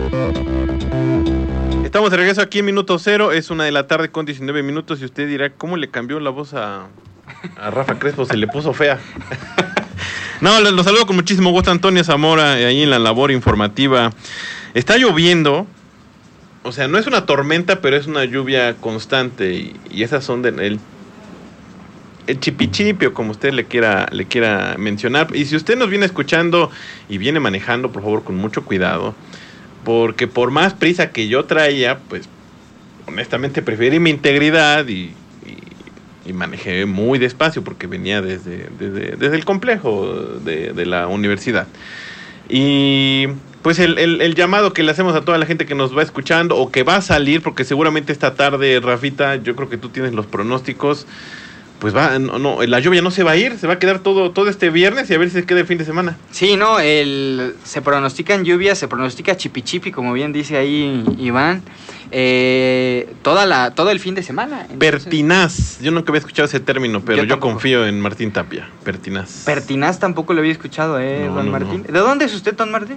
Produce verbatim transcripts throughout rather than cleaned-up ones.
Estamos de regreso aquí en Minuto Cero, es una de la tarde con diecinueve minutos y usted dirá, ¿cómo le cambió la voz a, a Rafa Crespo? Se le puso fea. No, los saludo con muchísimo gusto, Antonio Zamora, ahí en la labor informativa. Está lloviendo, o sea, no es una tormenta, pero es una lluvia constante y, y esas son del el, el chipichipio, como usted le quiera, le quiera mencionar. Y si usted nos viene escuchando y viene manejando, por favor, con mucho cuidado. Porque por más prisa que yo traía, pues honestamente preferí mi integridad y, y, y manejé muy despacio porque venía desde, desde, desde el complejo de, de la universidad. Y pues el, el, el llamado que le hacemos a toda la gente que nos va escuchando o que va a salir, porque seguramente esta tarde, Rafita, yo creo que tú tienes los pronósticos, pues va, no, no, la lluvia no se va a ir, se va a quedar todo, todo este viernes y a ver si se queda el fin de semana. Sí, no, el, se pronostican lluvias, se pronostica chipichipi, como bien dice ahí Iván, eh, toda la, todo el fin de semana. Entonces, pertinaz, yo nunca había escuchado ese término, pero yo, yo confío en Martín Tapia, pertinaz. Pertinaz tampoco lo había escuchado, ¿eh, no, don no, Martín? No. ¿De dónde es usted, don Martín?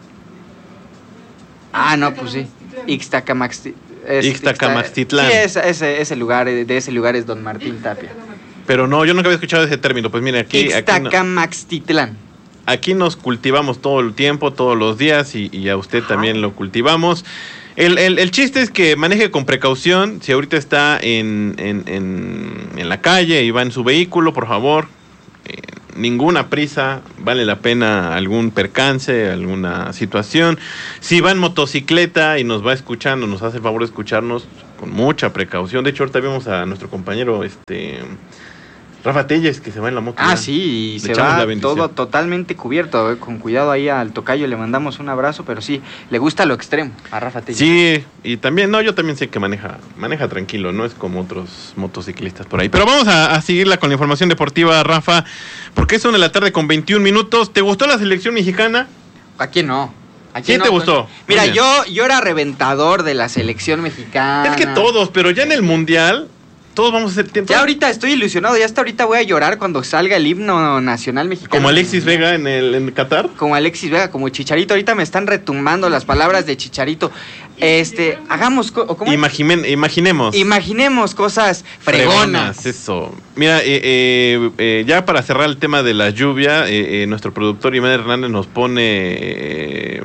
Ah, no, pues sí, Ixtacamaxtitlán. Ixtacamaxtitlán. Sí, ese, ese, ese lugar, de ese lugar es don Martín Tapia. Pero no, yo nunca había escuchado ese término. Pues mire, aquí... Ixtacamaxtitlán. Aquí, no, aquí nos cultivamos todo el tiempo, todos los días, y, y a usted Ajá. también lo cultivamos. El, el, el chiste es que maneje con precaución. Si ahorita está en, en, en, en la calle y va en su vehículo, por favor, eh, ninguna prisa, vale la pena algún percance, alguna situación. Si va en motocicleta y nos va escuchando, nos hace el favor de escucharnos con mucha precaución. De hecho, ahorita vimos a nuestro compañero, este... Rafa Telles, que se va en la moto. Ah, ya. sí, y se va todo totalmente cubierto, eh, con cuidado ahí al tocayo, le mandamos un abrazo, pero sí, le gusta lo extremo a Rafa Telles. Sí, y también, no, yo también sé que maneja maneja tranquilo, no es como otros motociclistas por ahí. Pero vamos a, a seguirla con la información deportiva, Rafa, porque es una de la tarde con veintiún minutos. ¿Te gustó la selección mexicana? ¿A quién no? ¿A quién, ¿Quién te gustó? Mira, yo, yo era reventador de la selección mexicana. Es que todos, pero ya en el Mundial... Todos vamos a hacer tiempo. Ya ahorita estoy ilusionado, ya hasta ahorita voy a llorar cuando salga el himno nacional mexicano. Como Alexis Vega en el en Qatar. Como Alexis Vega, como Chicharito. Ahorita me están retumbando las palabras de Chicharito. Este, hagamos... ¿cómo Imagine, imaginemos. Imaginemos cosas fregonas. fregonas eso. Mira, eh, eh, eh, ya para cerrar el tema de la lluvia, eh, eh, nuestro productor Iván Hernández nos pone eh,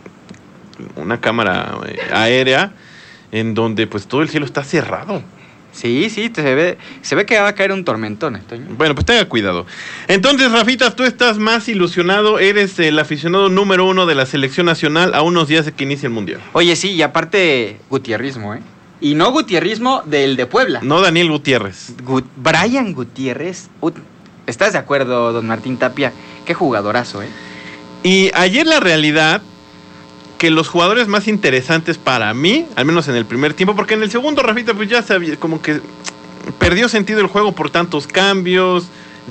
una cámara eh, aérea en donde pues todo el cielo está cerrado. Sí, sí, se ve, se ve que va a caer un tormentón, Toño. Bueno, pues tenga cuidado. Entonces, Rafita, tú estás más ilusionado, eres el aficionado número uno de la selección nacional a unos días de que inicie el Mundial. Oye, sí, y aparte, gutierrismo, ¿eh? Y no gutierrismo del de Puebla. No Daniel Gutiérrez. Gut- Brian Gutiérrez. ¿Estás de acuerdo, don Martín Tapia? Qué jugadorazo, ¿eh? Y ayer la realidad... que los jugadores más interesantes para mí, al menos en el primer tiempo, porque en el segundo, Rafita, pues ya sabía, como que perdió sentido el juego por tantos cambios,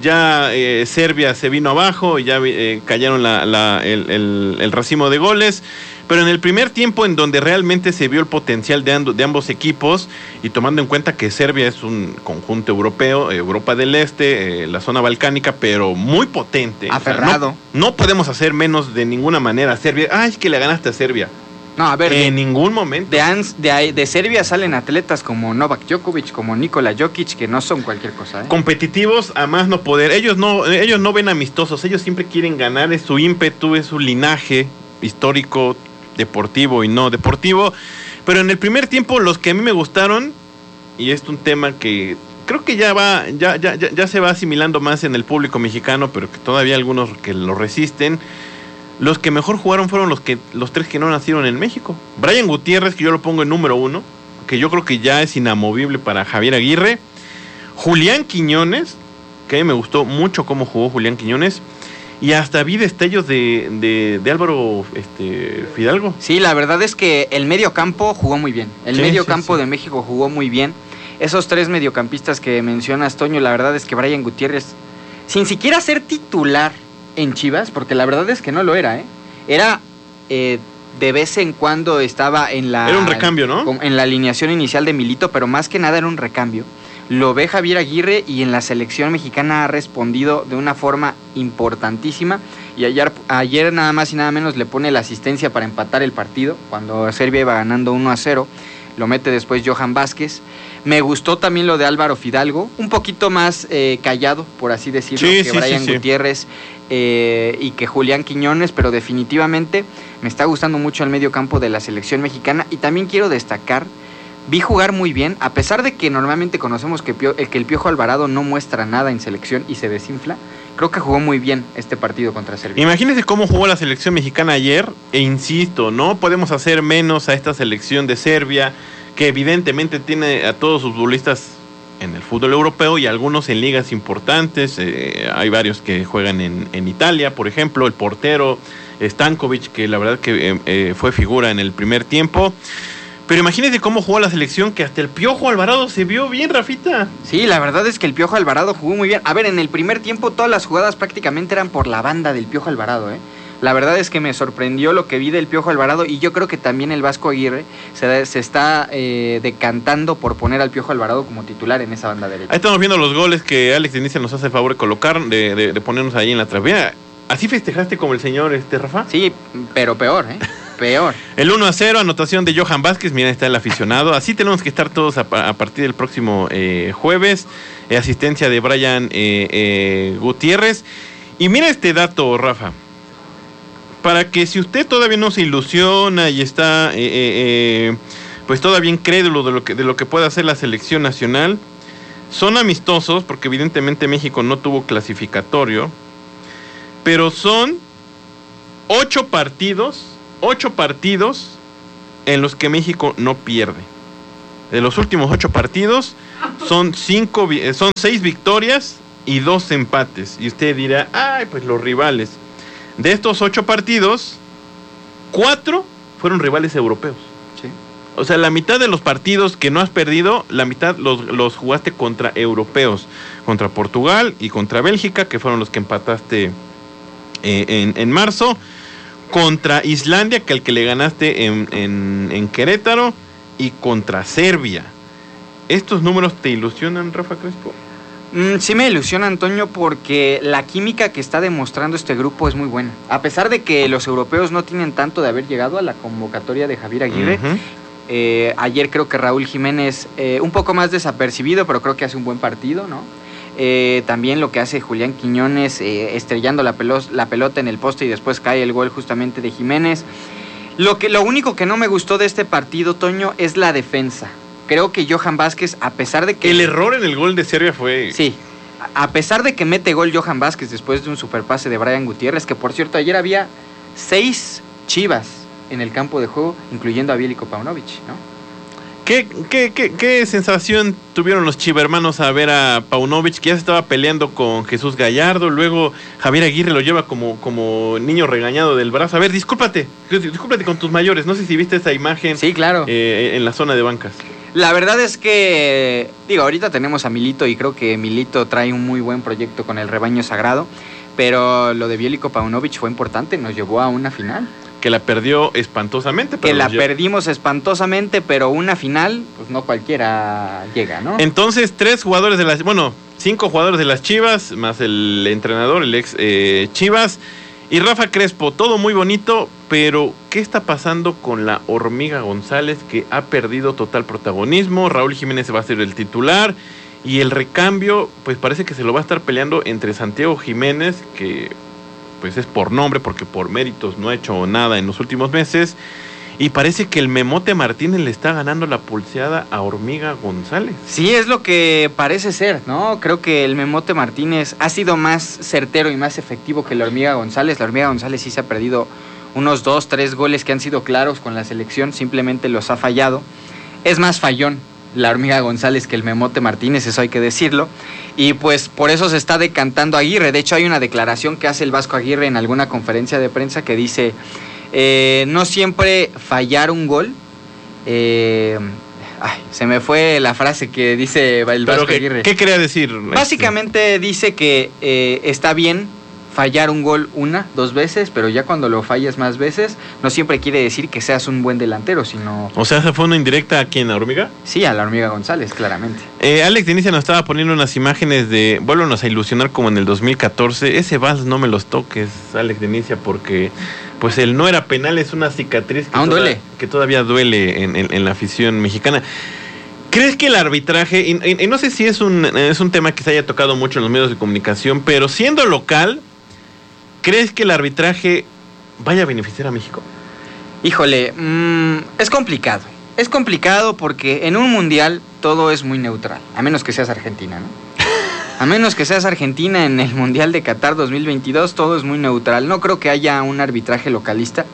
ya eh, Serbia se vino abajo y ya eh, cayeron la, la, el, el, el racimo de goles, pero en el primer tiempo en donde realmente se vio el potencial de, ando, de ambos equipos, y tomando en cuenta que Serbia es un conjunto europeo, Europa del Este, eh, la zona balcánica, pero muy potente. Aferrado. O sea, no, no podemos hacer menos de ninguna manera a Serbia. Ay, es que le ganaste a Serbia. No, a ver. En de, ningún momento. De, Ans, de, de Serbia salen atletas como Novak Djokovic, como Nikola Jokic, que no son cualquier cosa, ¿eh? Competitivos a más no poder. Ellos no, ellos no ven amistosos, ellos siempre quieren ganar, es su ímpetu, es su linaje histórico, deportivo y no deportivo. Pero en el primer tiempo, los que a mí me gustaron, y es un tema que creo que ya va, ya, ya, ya, ya se va asimilando más en el público mexicano, pero que todavía algunos que lo resisten. Los que mejor jugaron fueron los que los tres que no nacieron en México. Brian Gutiérrez, que yo lo pongo en número uno, que yo creo que ya es inamovible para Javier Aguirre. Julián Quiñones, que a mí me gustó mucho cómo jugó Julián Quiñones. Y hasta vi destellos de, de, de Álvaro este, Fidalgo. Sí, la verdad es que el medio campo jugó muy bien. El sí, medio sí, campo sí. de México jugó muy bien. Esos tres mediocampistas que mencionas, Toño, la verdad es que Brian Gutiérrez, sin siquiera ser titular en Chivas, porque la verdad es que no lo era, ¿eh? Era eh, de vez en cuando estaba en la... Era un recambio, ¿no? En la alineación inicial de Milito, pero más que nada era un recambio. Lo ve Javier Aguirre y en la selección mexicana ha respondido de una forma importantísima. y ayer, ayer nada más y nada menos le pone la asistencia para empatar el partido, cuando Serbia iba ganando uno a cero, lo mete después Johan Vázquez. Me gustó también lo de Álvaro Fidalgo, un poquito más eh, callado, por así decirlo, sí, que sí, Brian sí, sí. Gutiérrez eh, y que Julián Quiñones, pero definitivamente me está gustando mucho el medio campo de la selección mexicana. Y también quiero destacar, vi jugar muy bien, a pesar de que normalmente conocemos que, Pio, que el Piojo Alvarado no muestra nada en selección y se desinfla, creo que jugó muy bien este partido contra Serbia. Imagínense cómo jugó la selección mexicana ayer, e insisto, no podemos hacer menos a esta selección de Serbia, que evidentemente tiene a todos sus futbolistas en el fútbol europeo y algunos en ligas importantes. Eh, hay varios que juegan en, en Italia, por ejemplo, el portero Stankovic, que la verdad que eh, eh, fue figura en el primer tiempo. Pero imagínense cómo jugó la selección, que hasta el Piojo Alvarado se vio bien, Rafita. Sí, la verdad es que el Piojo Alvarado jugó muy bien. A ver, en el primer tiempo todas las jugadas prácticamente eran por la banda del Piojo Alvarado, ¿eh? La verdad es que me sorprendió lo que vi del Piojo Alvarado, y yo creo que también el Vasco Aguirre se, se está eh, decantando por poner al Piojo Alvarado como titular en esa banda derecha. Ahí estamos viendo los goles que Alex Dinicia nos hace el favor de colocar, de, de, de ponernos ahí en la trasera. ¿Así festejaste como el señor este Rafa? Sí, pero peor, ¿eh? Peor. El uno a cero, anotación de Johan Vázquez, mira, está el aficionado. Así tenemos que estar todos a, a partir del próximo eh, jueves. Eh, asistencia de Brian eh, eh, Gutiérrez. Y mira este dato, Rafa. Para que si usted todavía no se ilusiona y está eh, eh, pues todavía incrédulo de lo que de lo que puede hacer la selección nacional, son amistosos, porque evidentemente México no tuvo clasificatorio, pero son ocho partidos, ocho partidos en los que México no pierde. De los últimos ocho partidos son cinco, son seis victorias y dos empates. Y usted dirá, ay, pues los rivales. De estos ocho partidos, cuatro fueron rivales europeos. Sí. O sea, la mitad de los partidos que no has perdido, la mitad los, los jugaste contra europeos. Contra Portugal y contra Bélgica, que fueron los que empataste eh, en, en marzo. Contra Islandia, que al que le ganaste en, en, en Querétaro. Y contra Serbia. ¿Estos números te ilusionan, Rafa Crespo? Mm, sí me ilusiona, Antonio, porque la química que está demostrando este grupo es muy buena. A pesar de que los europeos no tienen tanto de haber llegado a la convocatoria de Javier Aguirre, uh-huh. eh, ayer creo que Raúl Jiménez, eh, un poco más desapercibido, pero creo que hace un buen partido, ¿no? Eh, también lo que hace Julián Quiñones, eh, estrellando la, pelo- la pelota en el poste y después cae el gol justamente de Jiménez. Lo, que, lo único que no me gustó de este partido, Toño, es la defensa. Creo que Johan Vázquez, a pesar de que... El error en el gol de Serbia fue... Sí, a pesar de que mete gol Johan Vázquez después de un superpase de Brian Gutiérrez, que por cierto ayer había seis Chivas en el campo de juego, incluyendo a Bieliko Paunovic, ¿no? ¿Qué, qué, qué, ¿Qué sensación tuvieron los chivermanos a ver a Paunovic, que ya se estaba peleando con Jesús Gallardo? Luego Javier Aguirre lo lleva como, como niño regañado del brazo. A ver, discúlpate, discúlpate con tus mayores. No sé si viste esa imagen. Sí, claro. Eh, en la zona de bancas. La verdad es que, digo, ahorita tenemos a Milito y creo que Milito trae un muy buen proyecto con el rebaño sagrado, pero lo de Bieliko Paunovic fue importante, nos llevó a una final. Que la perdió espantosamente. Pero que la perdimos espantosamente, pero una final, pues no cualquiera llega, ¿no? Entonces, tres jugadores de las... Bueno, cinco jugadores de las Chivas, más el entrenador, el ex eh, Chivas, y Rafa Crespo. Todo muy bonito, pero ¿qué está pasando con la Hormiga González, que ha perdido total protagonismo? Raúl Jiménez va a ser el titular, y el recambio, pues parece que se lo va a estar peleando entre Santiago Jiménez, que... pues es por nombre, porque por méritos no ha hecho nada en los últimos meses, y parece que el Memote Martínez le está ganando la pulseada a Hormiga González. Sí, es lo que parece ser, ¿no? Creo que el Memote Martínez ha sido más certero y más efectivo que la Hormiga González. La Hormiga González sí se ha perdido unos dos, tres goles que han sido claros con la selección, simplemente los ha fallado. Es más fallón la Hormiga González que el Memote Martínez, eso hay que decirlo, y pues por eso se está decantando Aguirre. De hecho hay una declaración que hace el Vasco Aguirre en alguna conferencia de prensa que dice, eh, no siempre fallar un gol, eh, ay, se me fue la frase que dice el Vasco ¿Pero qué, Aguirre. ¿Qué quería decir? Básicamente dice que eh, está bien fallar un gol una, dos veces, pero ya cuando lo fallas más veces, no siempre quiere decir que seas un buen delantero, sino... O sea, ¿esa fue una indirecta a quién, a Hormiga? Sí, a la Hormiga González, claramente. Eh, Alex Denicia nos estaba poniendo unas imágenes de... Vuélvanos a ilusionar como en el dos mil catorce. Ese vals no me los toques, Alex Denicia, porque pues el no era penal es una cicatriz que, ¿Aún toda, duele? que todavía duele en, en, en la afición mexicana. ¿Crees que el arbitraje, y, y, y no sé si es un, es un tema que se haya tocado mucho en los medios de comunicación, pero siendo local, ¿crees que el arbitraje vaya a beneficiar a México? Híjole, mmm, es complicado. Es complicado porque en un mundial todo es muy neutral, a menos que seas Argentina, ¿no? A menos que seas Argentina en el Mundial de Qatar dos mil veintidós, todo es muy neutral. No creo que haya un arbitraje localista,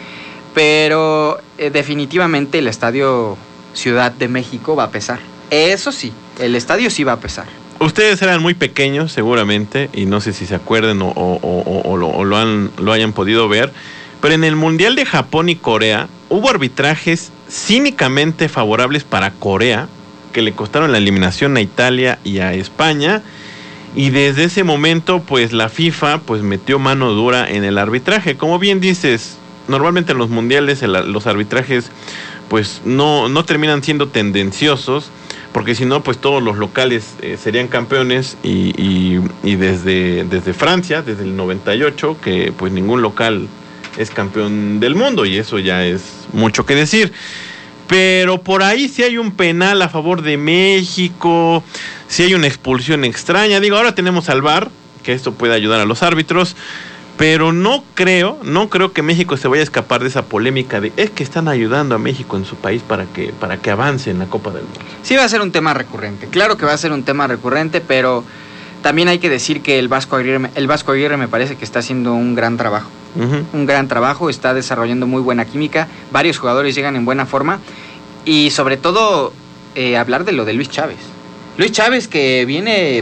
pero eh, definitivamente el estadio Ciudad de México va a pesar. Eso sí, el estadio sí va a pesar. Ustedes eran muy pequeños seguramente, y no sé si se acuerden o, o, o, o, lo, o lo, han, lo hayan podido ver, pero en el Mundial de Japón y Corea hubo arbitrajes cínicamente favorables para Corea, que le costaron la eliminación a Italia y a España, y desde ese momento pues la FIFA pues metió mano dura en el arbitraje. Como bien dices, normalmente en los mundiales el, los arbitrajes pues no, no terminan siendo tendenciosos, porque si no, pues todos los locales eh, serían campeones, y, y, y desde, desde Francia, desde el noventa y ocho, que pues ningún local es campeón del mundo, y eso ya es mucho que decir. Pero por ahí sí hay un penal a favor de México, sí hay una expulsión extraña. Digo, ahora tenemos al V A R, que esto puede ayudar a los árbitros, pero no creo, no creo que México se vaya a escapar de esa polémica de es que están ayudando a México en su país para que, para que avance en la Copa del Mundo. Sí va a ser un tema recurrente, claro que va a ser un tema recurrente, pero también hay que decir que el Vasco Aguirre, el Vasco Aguirre me parece que está haciendo un gran trabajo. Uh-huh. Un gran trabajo, está desarrollando muy buena química, varios jugadores llegan en buena forma, y sobre todo eh, hablar de lo de Luis Chávez. Luis Chávez, que viene